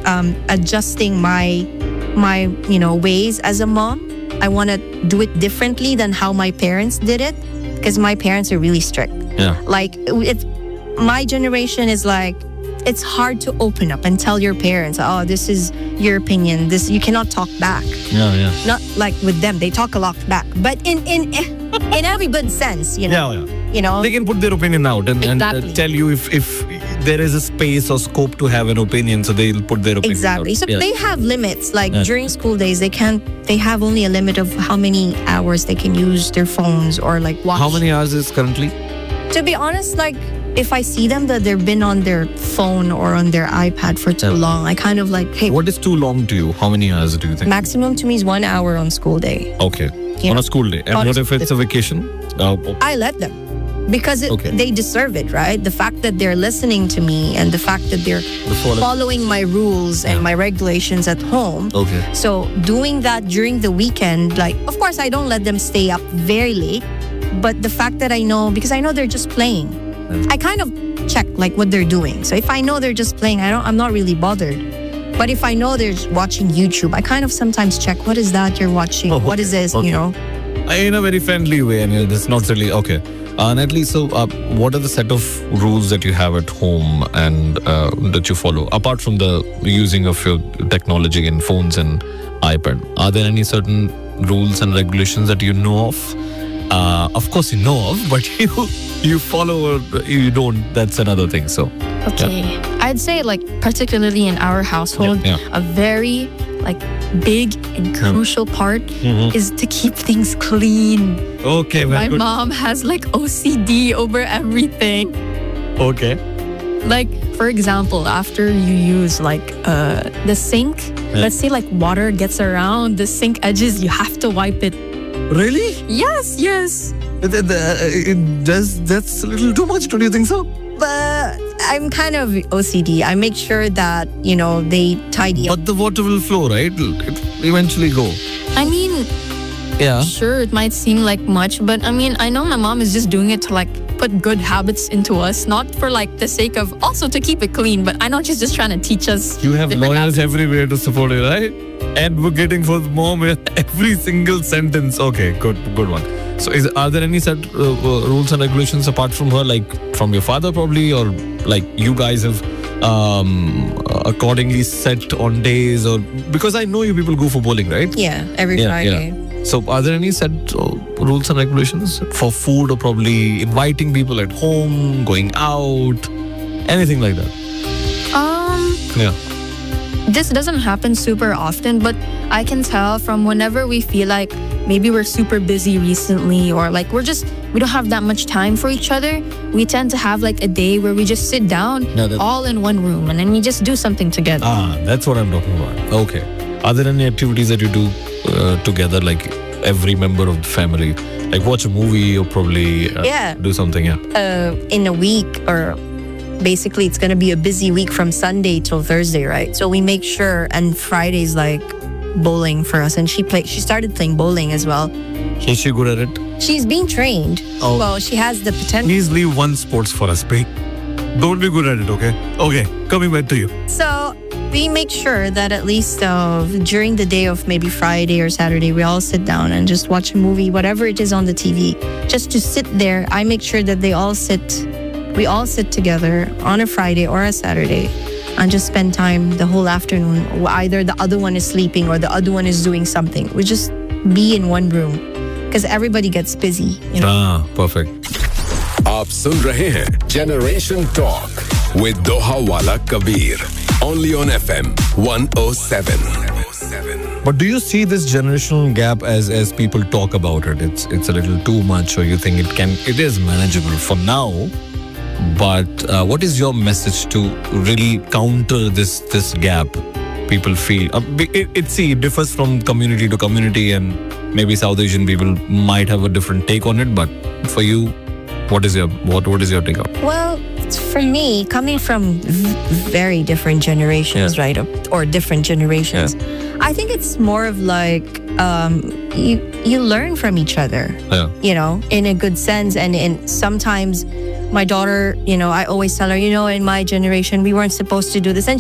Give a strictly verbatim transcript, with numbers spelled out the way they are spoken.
um, adjusting my my you know ways as a mom. I want to do it differently than how my parents did it, because my parents are really strict. Yeah. Like it's my generation is like, it's hard to open up and tell your parents, oh, this is your opinion. This you cannot talk back. Yeah, yeah. Not like with them, they talk a lot back, but in in in every good sense, you know. Yeah, yeah. You know, They can put their opinion out and, and Exactly. uh, tell you if, if there is a space or scope to have an opinion, so they'll put their opinion exactly. out. So Yeah. they have limits. Like Yeah. during school days, they can't. They have only a limit of how many hours they can use their phones or like watch. How many hours is currently? To be honest, like if I see them that they've been on their phone or on their iPad for too long, I kind of like, hey, What is too long to you? How many hours do you think? maximum to me is one hour on school day. Okay. Yeah. On a school day. And On a what if school it's a vacation? Uh, I let them because it, Okay. they deserve it, right? The fact that they're listening to me and the fact that they're follow- following my rules and Yeah. my regulations at home. Okay. So doing that during the weekend, like, of course, I don't let them stay up very late, but the fact that I know, because I know they're just playing, I kind of check like what they're doing. So if I know they're just playing, I don't, I'm not really bothered. But if I know they're just watching YouTube, I kind of sometimes check, what is that you're watching? Oh, What is okay. this? Okay. You know? In a very friendly way, and it's not really okay. Uh, Natalie, so uh, what are the set of rules that you have at home and uh, that you follow, apart from the using of your technology and phones and iPad? Are there any certain rules and regulations that you know of? Uh, of course, you know of, but you you follow or you don't. That's another thing. So, Okay. I'd say like particularly in our household, Yeah, yeah. a very like big and crucial part Mhm. is to keep things clean. okay, My very good. mom has like O C D over everything. Okay, Like for example, after you use like uh the sink, Yeah. let's say like water gets around the sink edges, you have to wipe it. really? Yes, yes. Th- th- it does that's a little too much, don't you think so? But I'm kind of O C D. I make sure that, you know, they tidy up. But the water will flow, right? It'll it'll eventually go. I mean, Yeah. sure, it might seem like much, but I mean, I know my mom is just doing it to like put good habits into us, not for like the sake of also to keep it clean, but I know she's just trying to teach us. You have different lawyers habits. everywhere to support you, right? Advocating for mom in every single sentence. Okay, good, good one. So, is are there any set uh, uh, rules and regulations apart from her, like from your father, probably, or like you guys have um, accordingly set on days, or because I know you people go for bowling, right? Yeah, every Yeah, Friday. yeah. So, are there any set uh, rules and regulations for food, or probably inviting people at home, going out, anything like that? Um, Yeah. this doesn't happen super often, but I can tell from whenever we feel like maybe we're super busy recently or like we're just, we don't have that much time for each other, we tend to have like a day where we just sit down Yeah, that- all in one room and then we just do something together. Ah, that's what I'm talking about. Okay. Are there any activities that you do uh, together, like every member of the family? Like watch a movie or probably uh, Yeah. do something, yeah. Uh, in a week, or basically it's going to be a busy week from Sunday till Thursday, right? So we make sure, and Friday's like bowling for us, and she play she started playing bowling as well. Is she good at it? She's being trained. Oh. Well, she has the potential. Please leave one sports for us, babe. Don't be good at it, okay? Okay, coming back to you. So we make sure that at least uh, during the day of maybe Friday or Saturday, we all sit down and just watch a movie, whatever it is on the T V. Just to sit there, I make sure that they all sit, we all sit together on a Friday or a Saturday and just spend time the whole afternoon. Either the other one is sleeping or the other one is doing something. We just be in one room because everybody gets busy. You know? Ah, perfect. आप सुन रहे हैं generation talk with दोहा वाला Kabir only on F M one oh seven. But do you see this generational gap as as people talk about it? It's it's a little too much, or you think it can it is manageable for now? But uh, what is your message to really counter this this gap? People feel uh, it, it see it differs from community to community, and maybe South Asian people might have a different take on it. But for you, what is your what what is your take on it? Well, for me, coming from v- very different generations, Yeah. right, or, or different generations, I think it's more of like um, you you learn from each other, Yeah. you know, in a good sense. And in sometimes my daughter, you know, I always tell her, you know, in my generation, we weren't supposed to do this. And